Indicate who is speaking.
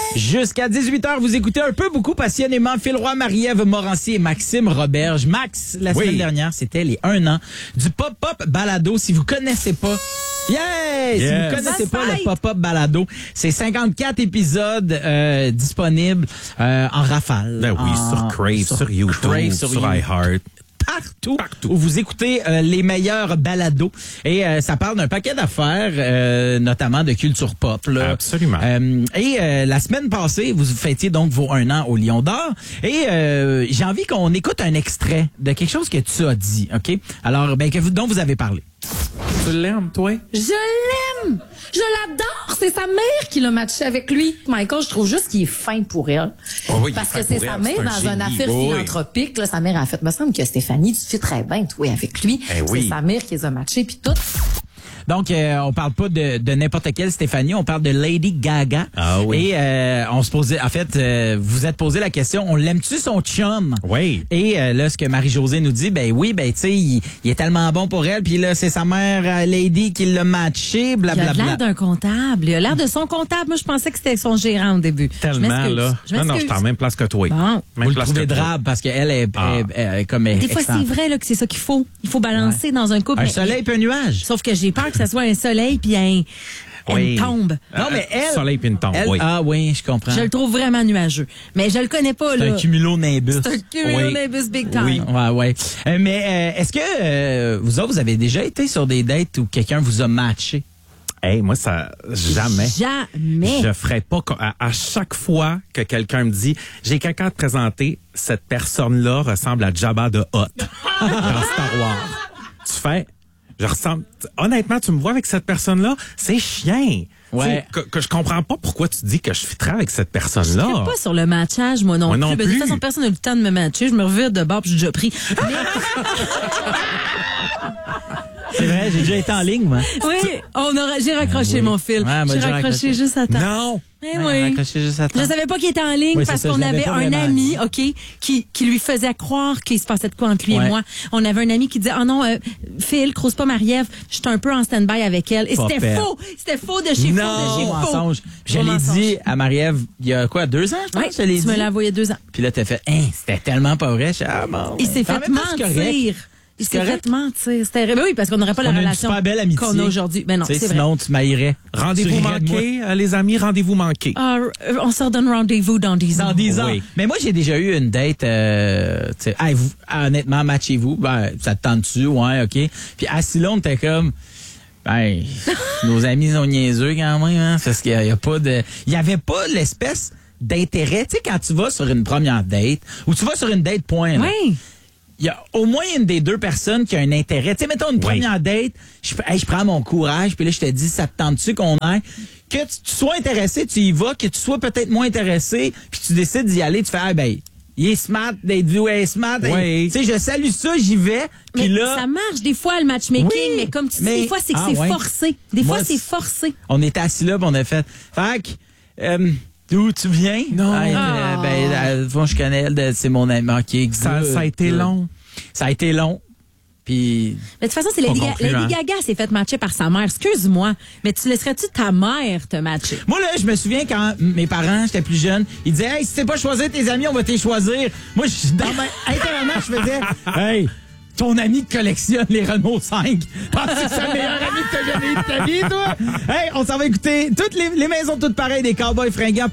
Speaker 1: Jusqu'à 18h, vous écoutez un peu beaucoup passionnément Phil Roy, Marie-Ève Morancy et Maxime Roberge. Max, la semaine dernière, c'était les 1 an du Pop-Up Balado. Si vous connaissez pas, si vous connaissez pas le Pop-Up Balado, c'est 54 épisodes disponibles en rafale.
Speaker 2: Ben oui, sur Crave, sur YouTube, sur iHeart.
Speaker 1: Partout où vous écoutez les meilleurs balados. Et ça parle d'un paquet d'affaires, notamment de culture pop. Là.
Speaker 2: Absolument.
Speaker 1: La semaine passée, vous fêtiez donc vos 1 an au Lion d'Or. Et j'ai envie qu'on écoute un extrait de quelque chose que tu as dit. OK? Alors, dont vous avez parlé.
Speaker 2: Tu l'aimes, toi?
Speaker 3: Je l'aime! Je l'adore! C'est sa mère qui l'a matché avec lui. Michael, je trouve juste qu'il est fin pour elle.
Speaker 2: Oh oui,
Speaker 3: parce que c'est sa mère dans une affaire
Speaker 2: oui.
Speaker 3: philanthropique. Là, sa mère a fait, me semble que Stéphanie, tu fais très bien, toi, avec lui.
Speaker 2: Oui.
Speaker 3: C'est sa mère qui les a matchés, puis tout.
Speaker 1: Donc, on parle pas de n'importe quelle Stéphanie, on parle de Lady Gaga.
Speaker 2: Ah oui.
Speaker 1: Et on se posait, en fait, vous êtes posé la question, on l'aime-tu son chum?
Speaker 2: Oui.
Speaker 1: Et là, ce que Marie-Josée nous dit, tu sais, il est tellement bon pour elle, puis là, c'est sa mère Lady qui l'a matché, blablabla.
Speaker 3: Il a l'air d'un comptable. Il a l'air de son comptable. Moi, je pensais que c'était son gérant au début.
Speaker 2: Tellement, là. Non, je suis en même place que toi.
Speaker 3: Bon.
Speaker 1: Vous le trouvez drabe parce qu'elle est comme...
Speaker 3: Des fois, c'est vrai là, que c'est ça qu'il faut. Il faut balancer dans un couple.
Speaker 1: Un soleil puis un nuage.
Speaker 3: Sauf que j'ai peur que ça soit un soleil puis une tombe.
Speaker 1: Non, mais elle...
Speaker 2: Soleil puis une tombe, oui.
Speaker 1: Ah oui, je comprends.
Speaker 3: Je le trouve vraiment nuageux. Mais je le connais pas, là.
Speaker 1: C'est un cumulonimbus.
Speaker 3: C'est un cumulonimbus big time.
Speaker 1: Oui, ouais. Mais est-ce que vous autres, vous avez déjà été sur des dates où quelqu'un vous a matché?
Speaker 2: Hey, moi, ça, jamais.
Speaker 3: Jamais.
Speaker 2: Je ferais pas, à chaque fois que quelqu'un me dit, j'ai quelqu'un à te présenter, cette personne-là ressemble à Jabba de Hutt dans Star Wars. Tu fais, je ressemble, honnêtement, tu me vois avec cette personne-là, c'est chien.
Speaker 1: Ouais.
Speaker 2: Que je comprends pas pourquoi tu dis que je fitterais avec cette personne-là.
Speaker 3: Je ne pas sur le matchage, moi non plus. De toute façon, personne n'a eu le temps de me matcher. Je me revire de bord puis j'ai déjà pris.
Speaker 1: C'est vrai, j'ai déjà été en ligne, moi.
Speaker 3: Oui, j'ai raccroché mon fil.
Speaker 1: Ouais,
Speaker 3: j'ai raccroché juste à temps.
Speaker 2: Non.
Speaker 3: Mais oui.
Speaker 1: Raccroché juste à temps.
Speaker 3: Je savais pas qu'il était en ligne parce qu'on avait un ami, OK, qui lui faisait croire qu'il se passait de quoi entre lui et moi. On avait un ami qui disait, oh non, Phil, croise pas Marie-Ève, je suis un peu en stand-by avec elle. Et c'était faux. C'était faux de chez faux de chez faux.
Speaker 1: Mensonge. Je l'ai dit à Marie-Ève il y a quoi, 2 ans, je pense?
Speaker 3: Oui, tu me l'as envoyé 2 ans.
Speaker 1: Puis là, t'as fait, c'était tellement pas vrai. Bon,
Speaker 3: il s'est fait mentir. Il s'est fait mentir. C'était oui, parce qu'on n'aurait pas la relation qu'on a aujourd'hui. Ben non, c'est vrai.
Speaker 1: Sinon, tu m'haïrais.
Speaker 2: Rendez-vous manqué, les amis, rendez-vous manqué.
Speaker 3: On se redonne rendez-vous dans 10 ans.
Speaker 1: Dans 10 ans. Oui. Mais moi, j'ai déjà eu une date, honnêtement, matchez-vous. Ça te tente dessus, ouais, OK. Puis assis là, on était comme, nos amis sont niaiseux quand même, hein, parce qu'il y a pas de, il y avait pas l'espèce d'intérêt. Tu sais, quand tu vas sur une première date, ou tu vas sur une date point, là,
Speaker 3: oui.
Speaker 1: Il y a au moins une des deux personnes qui a un intérêt. Tu sais, mettons une première date, je prends mon courage, puis là, je te dis, ça te tente-tu qu'on aille? Que tu sois intéressé, tu y vas, que tu sois peut-être moins intéressé, puis tu décides d'y aller, tu fais, il est smart, d'être vu, il est smart.
Speaker 2: Oui.
Speaker 1: Tu sais, je salue ça, j'y vais, puis là...
Speaker 3: Ça marche des fois, le matchmaking, mais comme tu dis, des fois, c'est que c'est forcé. Des fois, c'est forcé.
Speaker 1: On était assis là, puis on a fait, d'où tu viens?
Speaker 2: Non.
Speaker 1: Moi, je connais elle, c'est mon ami. Okay,
Speaker 2: ça a été long.
Speaker 1: Ça a été long. Puis.
Speaker 3: Mais de toute façon, c'est Lady Gaga s'est fait matcher par sa mère. Excuse-moi. Mais tu laisserais-tu ta mère te matcher?
Speaker 1: Moi, là, je me souviens quand mes parents, j'étais plus jeune, ils disaient, hey, si tu sais pas choisir tes amis, on va t'y choisir. Moi, intérieurement, je faisais, hey, ton ami te collectionne les Renault 5. Penses-tu que c'est le meilleur ami que t'as jamais eu de ta vie, toi? Hey, on s'en va écouter toutes les maisons toutes pareilles des Cowboys fringants.